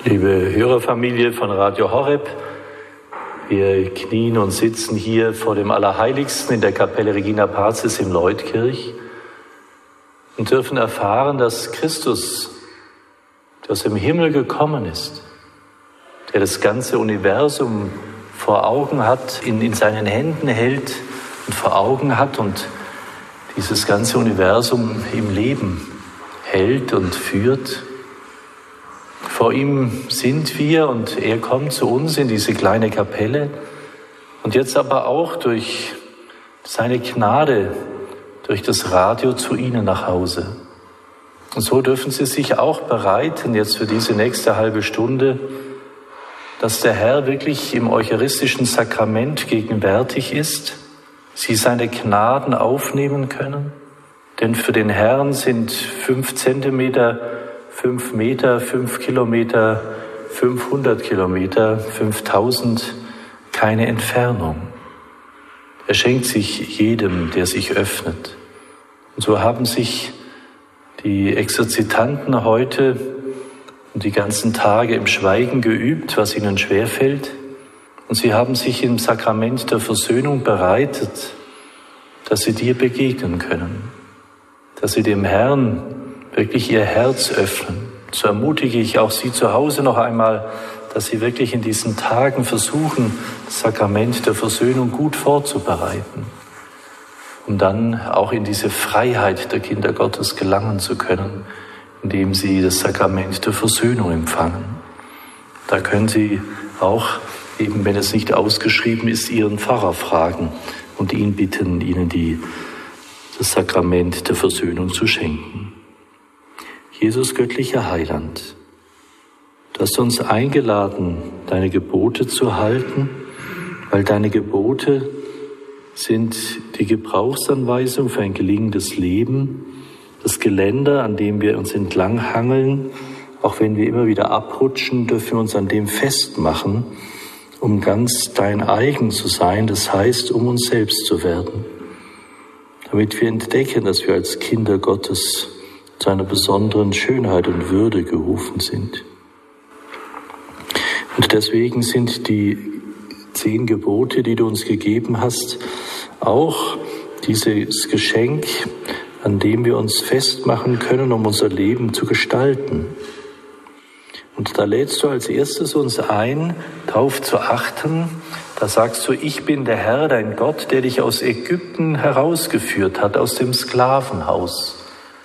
Liebe Hörerfamilie von Radio Horeb, wir knien und sitzen hier vor dem Allerheiligsten in der Kapelle Regina Pazis in Leutkirch und dürfen erfahren, dass Christus, der aus dem Himmel gekommen ist, der das ganze Universum vor Augen hat, in seinen Händen hält und vor Augen hat und dieses ganze Universum im Leben hält und führt. Vor ihm sind wir und er kommt zu uns in diese kleine Kapelle und jetzt aber auch durch seine Gnade, durch das Radio zu Ihnen nach Hause. Und so dürfen Sie sich auch bereiten jetzt für diese nächste halbe Stunde, dass der Herr wirklich im eucharistischen Sakrament gegenwärtig ist, Sie seine Gnaden aufnehmen können. Denn für den Herrn sind 5 Zentimeter, 5 Meter, 5 Kilometer, 500 Kilometer, 5000 keine Entfernung. Er schenkt sich jedem, der sich öffnet. Und so haben sich die Exerzitanten heute und die ganzen Tage im Schweigen geübt, was ihnen schwerfällt. Und sie haben sich im Sakrament der Versöhnung bereitet, dass sie dir begegnen können, dass sie dem Herrn wirklich ihr Herz öffnen. So ermutige ich auch Sie zu Hause noch einmal, dass Sie wirklich in diesen Tagen versuchen, das Sakrament der Versöhnung gut vorzubereiten, um dann auch in diese Freiheit der Kinder Gottes gelangen zu können, indem Sie das Sakrament der Versöhnung empfangen. Da können Sie auch, eben wenn es nicht ausgeschrieben ist, Ihren Pfarrer fragen und ihn bitten, Ihnen das Sakrament der Versöhnung zu schenken. Jesus, göttlicher Heiland, du hast uns eingeladen, deine Gebote zu halten, weil deine Gebote sind die Gebrauchsanweisung für ein gelingendes Leben, das Geländer, an dem wir uns entlanghangeln. Auch wenn wir immer wieder abrutschen, dürfen wir uns an dem festmachen, um ganz dein eigen zu sein, das heißt, um uns selbst zu werden. Damit wir entdecken, dass wir als Kinder Gottes zu einer besonderen Schönheit und Würde gerufen sind. Und deswegen sind die 10 Gebote, die du uns gegeben hast, auch dieses Geschenk, an dem wir uns festmachen können, um unser Leben zu gestalten. Und da lädst du als erstes uns ein, darauf zu achten. Da sagst du, ich bin der Herr, dein Gott, der dich aus Ägypten herausgeführt hat, aus dem Sklavenhaus.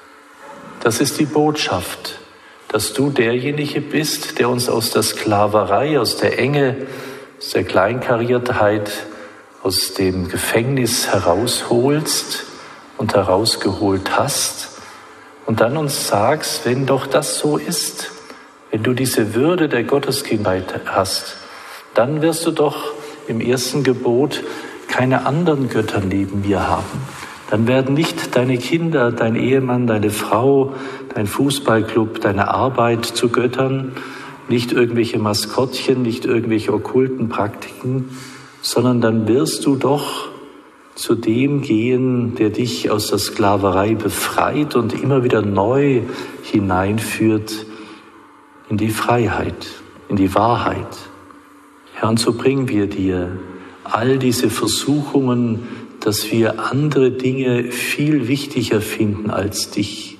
Das ist die Botschaft, dass du derjenige bist, der uns aus der Sklaverei, aus der Enge, aus der Kleinkariertheit, aus dem Gefängnis herausholst und herausgeholt hast und dann uns sagst, wenn doch das so ist, wenn du diese Würde der Gotteskindheit hast, dann wirst du doch im ersten Gebot keine anderen Götter neben mir haben. Dann werden nicht deine Kinder, dein Ehemann, deine Frau, dein Fußballclub, deine Arbeit zu Göttern, nicht irgendwelche Maskottchen, nicht irgendwelche okkulten Praktiken, sondern dann wirst du doch zu dem gehen, der dich aus der Sklaverei befreit und immer wieder neu hineinführt in die Freiheit, in die Wahrheit. Herr, und so bringen wir dir all diese Versuchungen, dass wir andere Dinge viel wichtiger finden als dich.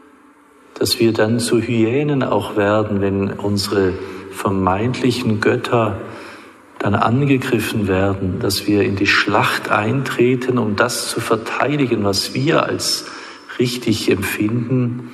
Dass wir dann zu Hyänen auch werden, wenn unsere vermeintlichen Götter dann angegriffen werden, dass wir in die Schlacht eintreten, um das zu verteidigen, was wir als richtig empfinden,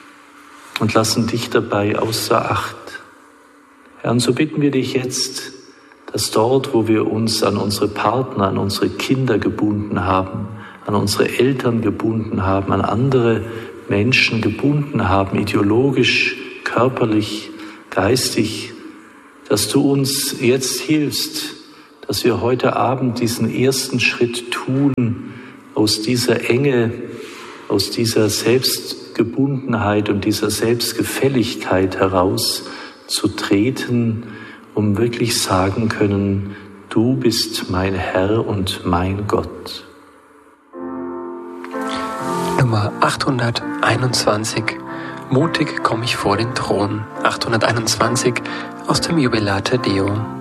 und lassen dich dabei außer Acht. Herr, und so bitten wir dich jetzt, dass dort, wo wir uns an unsere Partner, an unsere Kinder gebunden haben, an unsere Eltern gebunden haben, an andere Menschen gebunden haben, ideologisch, körperlich, geistig, dass du uns jetzt hilfst, dass wir heute Abend diesen ersten Schritt tun, aus dieser Enge, aus dieser Selbstgebundenheit und dieser Selbstgefälligkeit heraus zu treten, um wirklich sagen können, du bist mein Herr und mein Gott. Nummer 821, Mutig komme ich vor den Thron, 821 aus dem Jubilate Deo.